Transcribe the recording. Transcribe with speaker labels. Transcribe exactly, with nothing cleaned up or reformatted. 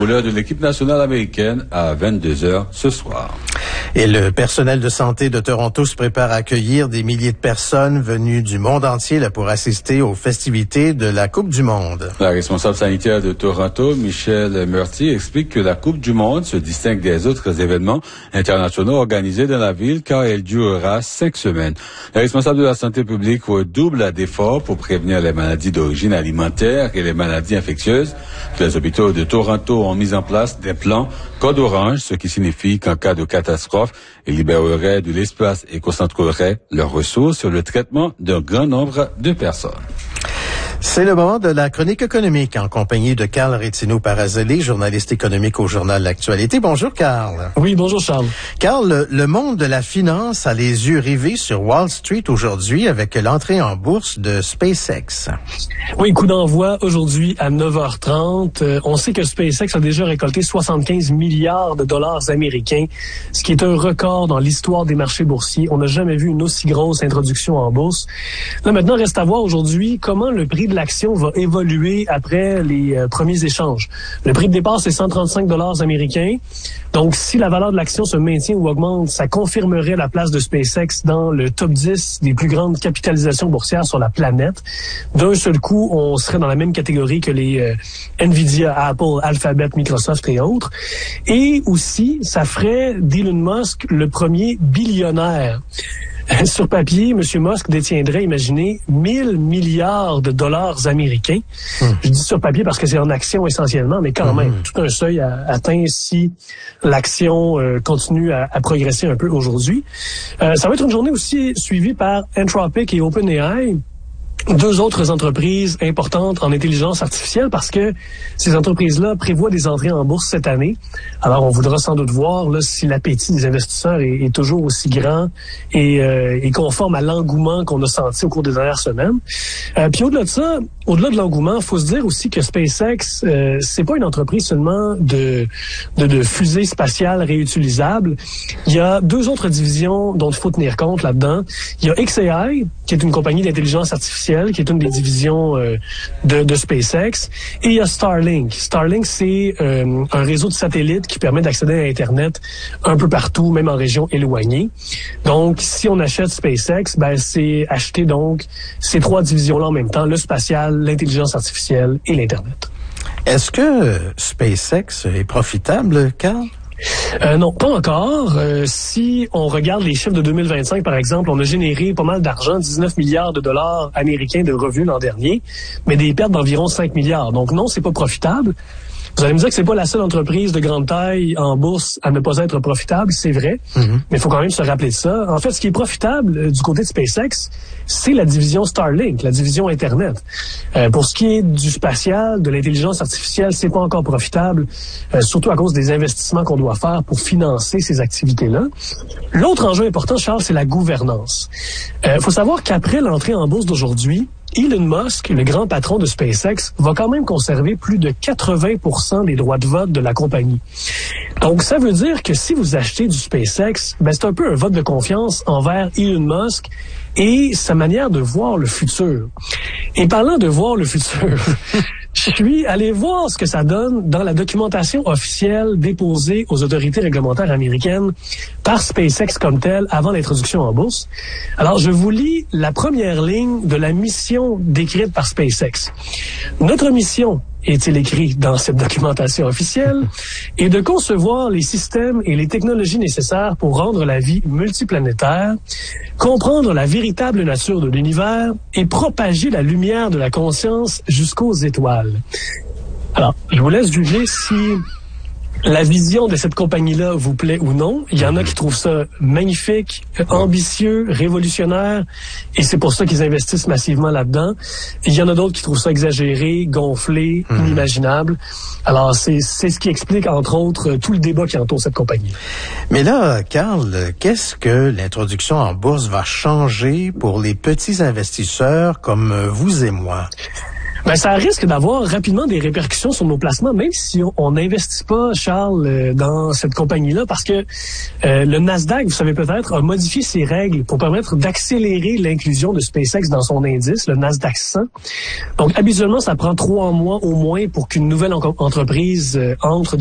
Speaker 1: L'heure de l'équipe nationale américaine à vingt-deux heures ce soir.
Speaker 2: Et le personnel de santé de Toronto se prépare à accueillir des milliers de personnes venues du monde entier là, pour assister aux festivités de la Coupe du Monde.
Speaker 1: La responsable sanitaire de Toronto, Michelle Murty, explique que la Coupe du Monde se distingue des autres événements internationaux organisés dans la ville car elle durera cinq semaines. La responsable de la santé publique redouble d'efforts pour prévenir les maladies d'origine alimentaire et les maladies infectieuses. Les hôpitaux de Toronto ont mis en place des plans code orange, ce qui signifie qu'en cas de catastrophe, ils libéreraient de l'espace et concentreraient leurs ressources sur le traitement d'un grand nombre de personnes.
Speaker 2: C'est le moment de la chronique économique en compagnie de Carl Rétino-Parazelli, journaliste économique au journal L'Actualité. Bonjour, Carl.
Speaker 3: Oui, bonjour, Charles.
Speaker 2: Carl, le, le monde de la finance a les yeux rivés sur Wall Street aujourd'hui avec l'entrée en bourse de SpaceX.
Speaker 3: Oui, coup d'envoi aujourd'hui à neuf heures trente. Euh, on sait que SpaceX a déjà récolté soixante-quinze milliards de dollars américains, ce qui est un record dans l'histoire des marchés boursiers. On n'a jamais vu une aussi grosse introduction en bourse. Là, maintenant, reste à voir aujourd'hui comment le prix de l'action va évoluer après les euh, premiers échanges. Le prix de départ, c'est cent trente-cinq dollars américains. Donc, si la valeur de l'action se maintient ou augmente, ça confirmerait la place de SpaceX dans le top dix des plus grandes capitalisations boursières sur la planète. D'un seul coup, on serait dans la même catégorie que les euh, Nvidia, Apple, Alphabet, Microsoft et autres. Et aussi, ça ferait d'Elon Musk le premier billionnaire. Sur papier, M. Musk détiendrait, imaginez, mille milliards de dollars américains. Mmh. Je dis sur papier parce que c'est en action essentiellement, mais quand mmh. même, tout un seuil a atteint si l'action euh, continue à, à progresser un peu aujourd'hui. Euh, ça va être une journée aussi suivie par Anthropic et OpenAI, deux autres entreprises importantes en intelligence artificielle parce que ces entreprises-là prévoient des entrées en bourse cette année. Alors, on voudra sans doute voir là, si l'appétit des investisseurs est, est toujours aussi grand et, euh, et conforme à l'engouement qu'on a senti au cours des dernières semaines. Euh, puis au-delà de ça, au-delà de l'engouement, il faut se dire aussi que SpaceX, euh, c'est pas une entreprise seulement de, de, de fusées spatiales réutilisables. Il y a deux autres divisions dont il faut tenir compte là-dedans. Il y a X A I, qui est une compagnie d'intelligence artificielle, qui est une des divisions euh, de, de SpaceX. Et il y a Starlink. Starlink, c'est euh, un réseau de satellites qui permet d'accéder à Internet un peu partout, même en régions éloignées. Donc, si on achète SpaceX, ben c'est acheter donc ces trois divisions-là en même temps, le spatial, l'intelligence artificielle et l'Internet.
Speaker 2: Est-ce que SpaceX est profitable, Carl?
Speaker 3: Euh, non, pas encore. Euh, si on regarde les chiffres de deux mille vingt-cinq, par exemple, on a généré pas mal d'argent, dix-neuf milliards de dollars américains de revenus l'an dernier, mais des pertes d'environ cinq milliards. Donc non, c'est pas profitable. Vous allez me dire que c'est pas la seule entreprise de grande taille en bourse à ne pas être profitable, c'est vrai, mm-hmm. mais il faut quand même se rappeler de ça. En fait, ce qui est profitable euh, du côté de SpaceX, c'est la division Starlink, la division Internet. Euh, pour ce qui est du spatial, de l'intelligence artificielle, c'est pas encore profitable, euh, surtout à cause des investissements qu'on doit faire pour financer ces activités-là. L'autre enjeu important, Charles, c'est la gouvernance. Il euh, faut savoir qu'après l'entrée en bourse d'aujourd'hui, Elon Musk, le grand patron de SpaceX, va quand même conserver plus de quatre-vingts pour cent des droits de vote de la compagnie. Donc, ça veut dire que si vous achetez du SpaceX, ben, c'est un peu un vote de confiance envers Elon Musk et sa manière de voir le futur. Et parlant de voir le futur, je suis allé voir ce que ça donne dans la documentation officielle déposée aux autorités réglementaires américaines par SpaceX comme telle avant l'introduction en bourse. Alors, je vous lis la première ligne de la mission décrite par SpaceX. Notre mission, est-il écrit dans cette documentation officielle, est de concevoir les systèmes et les technologies nécessaires pour rendre la vie multiplanétaire, comprendre la véritable nature de l'univers et propager la lumière de la conscience jusqu'aux étoiles. Alors, je vous laisse juger si la vision de cette compagnie-là vous plaît ou non. Il y en a qui trouvent ça magnifique, ambitieux, révolutionnaire, et c'est pour ça qu'ils investissent massivement là-dedans. Il y en a d'autres qui trouvent ça exagéré, gonflé, mmh. inimaginable. Alors, c'est, c'est ce qui explique, entre autres, tout le débat qui entoure cette compagnie.
Speaker 2: Mais là, Carl, qu'est-ce que l'introduction en bourse va changer pour les petits investisseurs comme vous et moi?
Speaker 3: Ben, ça risque d'avoir rapidement des répercussions sur nos placements, même si on n'investit pas, Charles, euh, dans cette compagnie-là, parce que euh, le Nasdaq, vous savez peut-être, a modifié ses règles pour permettre d'accélérer l'inclusion de SpaceX dans son indice, le Nasdaq cent. Donc, habituellement, ça prend trois mois au moins pour qu'une nouvelle en- entreprise euh, entre